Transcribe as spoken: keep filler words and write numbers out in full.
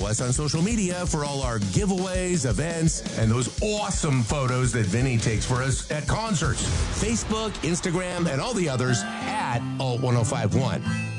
us on social media for all our giveaways, events, and those awesome photos that Vinny takes for us at concerts. Facebook, Instagram, and all the others at Alt ten fifty-one.